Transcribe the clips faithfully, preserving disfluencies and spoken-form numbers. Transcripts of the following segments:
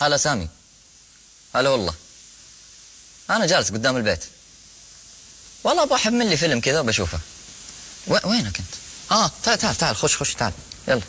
هلا سامي. هلا والله. أنا جالس قدام البيت. والله أبغى أحمل لي فيلم كذا وبشوفه. وينك أنت؟ آه تعال تعال تعال خش خش تعال يلا.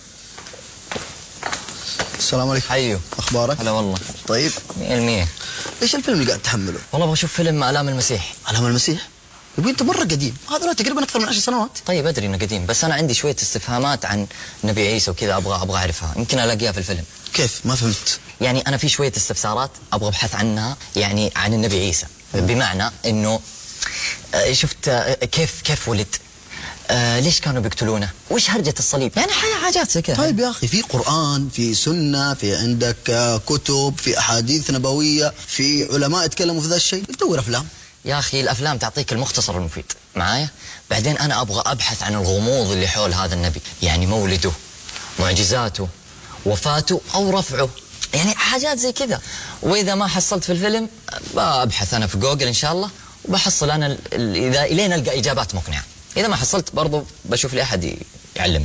السلام عليكم. حيو. أخبارك؟ هلا والله. طيب. مية المية. إيش الفيلم اللي قاعد تحمله؟ والله أبغى أشوف فيلم آلام المسيح. آلام المسيح؟ يبقى أنت مرة قديم، هذا تقريبا أكثر من عشر سنوات. طيب أدري إنه قديم، بس أنا عندي شوية استفهامات عن نبي عيسى وكذا أبغى أبغى أعرفها، يمكن ألاقيها في الفيلم. كيف؟ ما فهمت. يعني أنا في شوية استفسارات أبغى أبحث عنها يعني عن النبي عيسى، بمعنى إنه شفت كيف كيف ولد؟ آه ليش كانوا بيقتلونه؟ وش هرجة الصليب؟ يعني حاجات زي كذا. طيب يا أخي، في قرآن، في سنة، في عندك كتب، في أحاديث نبوية، في علماء يتكلموا في ذا الشيء، تدور أفلام. يا أخي الأفلام تعطيك المختصر المفيد معايا، بعدين أنا أبغى أبحث عن الغموض اللي حول هذا النبي، يعني مولده، معجزاته، وفاته أو رفعه، يعني حاجات زي كذا. وإذا ما حصلت في الفيلم بأبحث أنا في جوجل إن شاء الله، وبحصل أنا إذا إلين ألقى إجابات مقنعة. إذا ما حصلت برضو بشوف لي أحد يعلمني.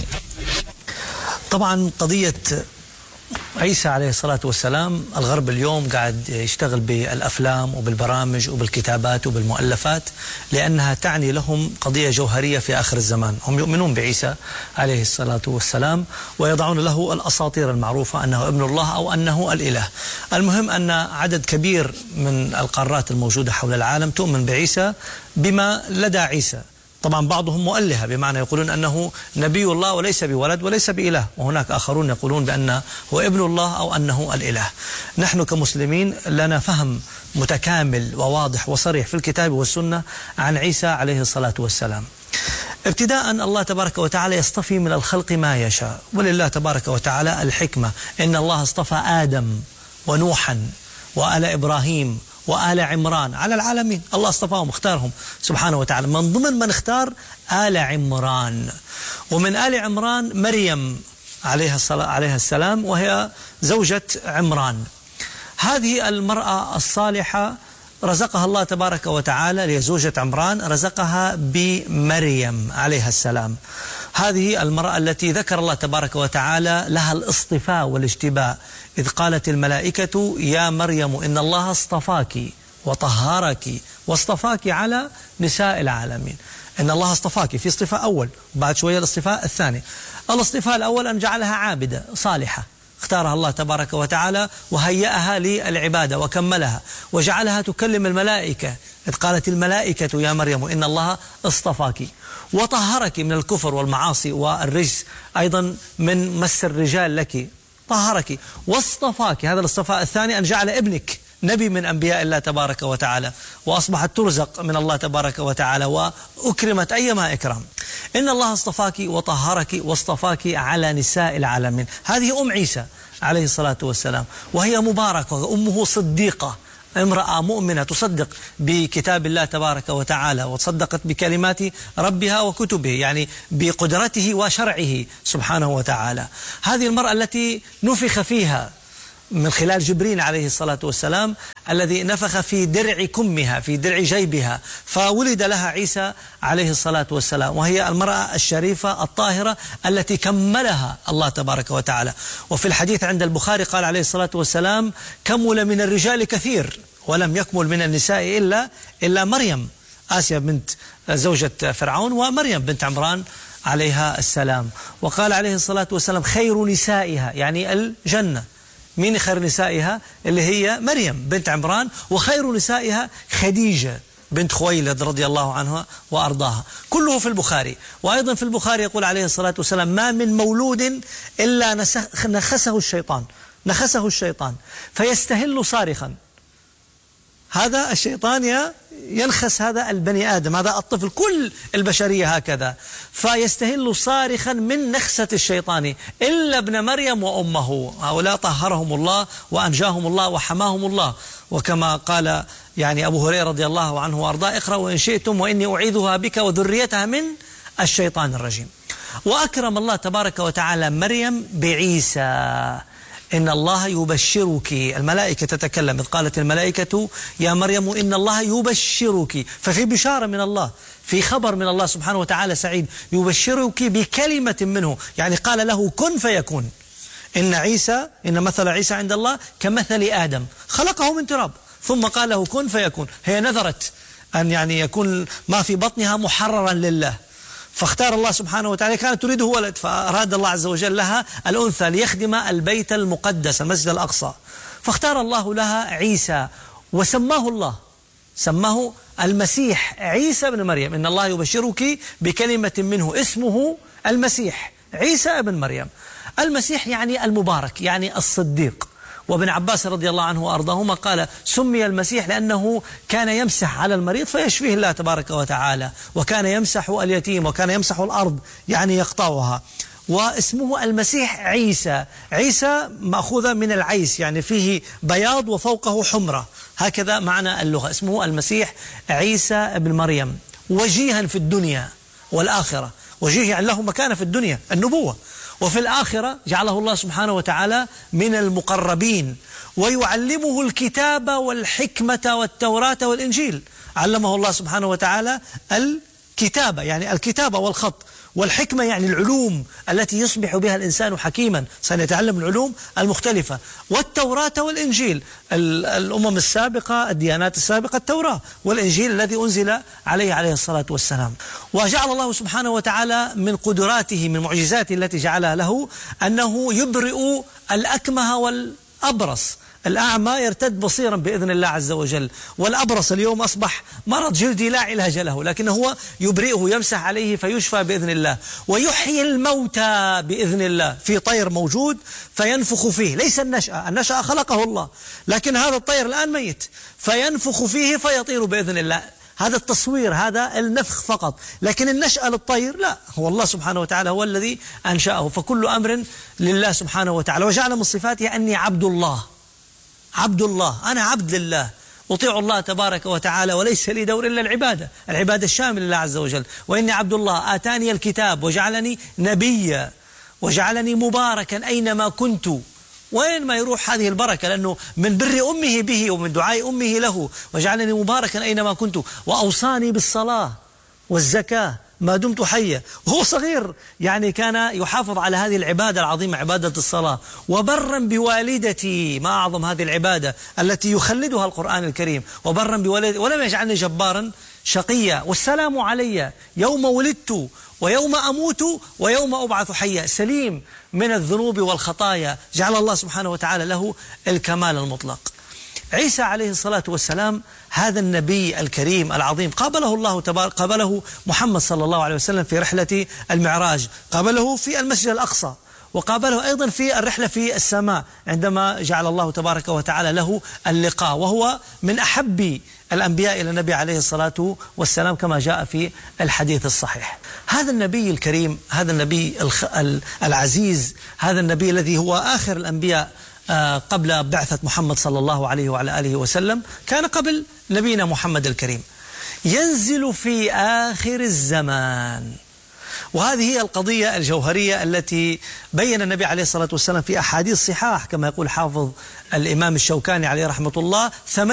طبعا قضية عيسى عليه الصلاة والسلام، الغرب اليوم قاعد يشتغل بالأفلام وبالبرامج وبالكتابات وبالمؤلفات، لأنها تعني لهم قضية جوهرية في آخر الزمان. هم يؤمنون بعيسى عليه الصلاة والسلام ويضعون له الأساطير المعروفة أنه ابن الله أو أنه الإله. المهم أن عدد كبير من القارات الموجودة حول العالم تؤمن بعيسى بما لدى عيسى. طبعا بعضهم مؤلهة، بمعنى يقولون أنه نبي الله وليس بولد وليس بإله، وهناك آخرون يقولون بأنه هو ابن الله أو أنه الإله. نحن كمسلمين لنا فهم متكامل وواضح وصريح في الكتاب والسنة عن عيسى عليه الصلاة والسلام. ابتداء الله تبارك وتعالى يصطفي من الخلق ما يشاء، ولله تبارك وتعالى الحكمة. إن الله اصطفى آدم ونوحا وآل إبراهيم وآل عمران على العالمين. الله اصطفاهم اختارهم سبحانه وتعالى. من ضمن من اختار آل عمران، ومن آل عمران مريم عليها الصلاة عليها السلام، وهي زوجة عمران. هذه المرأة الصالحة رزقها الله تبارك وتعالى، لزوجة عمران رزقها بمريم عليها السلام. هذه المرأة التي ذكر الله تبارك وتعالى لها الاصطفاء والاجتباء، إذ قالت الملائكة يا مريم إن الله اصطفاك وطهرك واصطفاك على نساء العالمين. إن الله اصطفاك، في اصطفاء أول وبعد شوية الاصطفاء الثاني. الاصطفاء الأول أن جعلها عابدة صالحة، اختارها الله تبارك وتعالى وهيأها للعبادة وكملها، وجعلها تكلم الملائكة، إذ قالت الملائكة يا مريم إن الله اصطفاك، وطهرك من الكفر والمعاصي والرجس، أيضا من مس الرجال لك طهرك، واصطفاك. هذا الاصطفاء الثاني أن جعل ابنك نبي من أنبياء الله تبارك وتعالى، وأصبحت ترزق من الله تبارك وتعالى وأكرمت أيما إكرام. إن الله اصطفاك وطهرك واصطفاك على نساء العالمين. هذه أم عيسى عليه الصلاة والسلام، وهي مباركة، أمه صديقة، امرأة مؤمنة تصدق بكتاب الله تبارك وتعالى، وتصدقت بكلمات ربها وكتبه، يعني بقدرته وشرعه سبحانه وتعالى. هذه المرأة التي نفخ فيها من خلال جبريل عليه الصلاة والسلام، الذي نفخ في درع كمها، في درع جيبها، فولد لها عيسى عليه الصلاة والسلام، وهي المرأة الشريفة الطاهرة التي كملها الله تبارك وتعالى. وفي الحديث عند البخاري قال عليه الصلاة والسلام كمل من الرجال كثير ولم يكمل من النساء إلا إلا مريم، آسيا بنت زوجة فرعون، ومريم بنت عمران عليها السلام. وقال عليه الصلاة والسلام خير نسائها، يعني الجنة. مين خير نسائها؟ اللي هي مريم بنت عمران، وخير نسائها خديجة بنت خويلد رضي الله عنها وأرضاها. كله في البخاري. وأيضا في البخاري يقول عليه الصلاة والسلام ما من مولود إلا نخسه الشيطان نخسه الشيطان فيستهل صارخا. هذا الشيطان ينخس هذا البني آدم، هذا الطفل، كل البشرية هكذا، فيستهل صارخا من نخسة الشيطان إلا ابن مريم وأمه. هؤلاء طهرهم الله وأنجاهم الله وحماهم الله. وكما قال يعني أبو هريرة رضي الله عنه وأرضاه اقرأوا إن شئتم وإني أعيذها بك وذريتها من الشيطان الرجيم. وأكرم الله تبارك وتعالى مريم بعيسى. إن الله يبشرك، الملائكة تتكلم، إذ قالت الملائكة يا مريم إن الله يبشرك، ففي بشارة من الله، في خبر من الله سبحانه وتعالى سعيد، يبشرك بكلمة منه، يعني قال له كن فيكون. إن عيسى إن مثل عيسى عند الله كمثل آدم خلقه من تراب ثم قال له كن فيكون. هي نذرت أن يعني يكون ما في بطنها محررا لله، فاختار الله سبحانه وتعالى، كانت تريده ولد، فأراد الله عز وجل لها الأنثى ليخدم البيت المقدس المسجد الأقصى، فاختار الله لها عيسى وسماه الله، سماه المسيح عيسى بن مريم. إن الله يبشرك بكلمة منه اسمه المسيح عيسى بن مريم. المسيح يعني المبارك، يعني الصديق. وابن عباس رضي الله عنه وأرضاهما قال سمي المسيح لأنه كان يمسح على المريض فيشفيه الله تبارك وتعالى، وكان يمسح اليتيم، وكان يمسح الأرض يعني يقطعها. واسمه المسيح عيسى، عيسى مأخوذة من العيس يعني فيه بياض وفوقه حمرة، هكذا معنى اللغة. اسمه المسيح عيسى بن مريم، وجيها في الدنيا والآخرة. وجيه يعني له مكانة في الدنيا النبوة، وفي الآخرة جعله الله سبحانه وتعالى من المقربين، ويعلمه الكتاب والحكمة والتوراة والإنجيل. علمه الله سبحانه وتعالى الكتابة يعني الكتابة والخط، والحكمة يعني العلوم التي يصبح بها الإنسان حكيما، سنتعلم العلوم المختلفة، والتوراة والإنجيل، الأمم السابقة الديانات السابقة التوراة والإنجيل الذي أنزل عليه عليه الصلاة والسلام. وجعل الله سبحانه وتعالى من قدراته من معجزاته التي جعلها له أنه يبرئ الأكمه والأبرص، الأعمى يرتد بصيرا بإذن الله عز وجل، والأبرص اليوم أصبح مرض جلدي لا علاج له، لكنه هو يبرئه يمسح عليه فيشفى بإذن الله. ويحيي الموتى بإذن الله، في طير موجود فينفخ فيه، ليس النشأة، النشأة خلقه الله، لكن هذا الطير الآن ميت فينفخ فيه فيطير بإذن الله. هذا التصوير، هذا النفخ فقط، لكن النشأة للطير لا، هو الله سبحانه وتعالى هو الذي أنشأه، فكل أمر لله سبحانه وتعالى. وجعل من صفاته أني عبد الله، عبد الله، أنا عبد لله، أطيع الله تبارك وتعالى، وليس لي دور إلا العبادة، العبادة الشاملة لله عز وجل. وإني عبد الله آتاني الكتاب وجعلني نبيا وجعلني مباركا أينما كنت. وين ما يروح هذه البركة، لأنه من بر أمه به ومن دعاء أمه له، وجعلني مباركا أينما كنت، وأوصاني بالصلاة والزكاة ما دمت حيا. وهو صغير يعني كان يحافظ على هذه العبادة العظيمة، عبادة الصلاة. وبرا بوالدتي، ما أعظم هذه العبادة التي يخلدها القرآن الكريم، وبرا بوالدتي ولم يجعلني جبارا شقيا. والسلام علي يوم ولدت ويوم أموت ويوم أبعث حيا، سليم من الذنوب والخطايا، جعل الله سبحانه وتعالى له الكمال المطلق. عيسى عليه الصلاة والسلام هذا النبي الكريم العظيم قابله الله تبارك، قابله محمد صلى الله عليه وسلم في رحلة المعراج، قابله في المسجد الأقصى، وقابله أيضا في الرحلة في السماء عندما جعل الله تبارك وتعالى له اللقاء، وهو من أحب الأنبياء إلى النبي عليه الصلاة والسلام كما جاء في الحديث الصحيح. هذا النبي الكريم، هذا النبي العزيز، هذا النبي الذي هو آخر الأنبياء قبل بعثة محمد صلى الله عليه وعلى آله وسلم، كان قبل نبينا محمد الكريم، ينزل في آخر الزمان. وهذه هي القضية الجوهرية التي بين النبي عليه الصلاة والسلام في أحاديث صحاح، كما يقول حافظ الإمام الشوكاني عليه رحمة الله.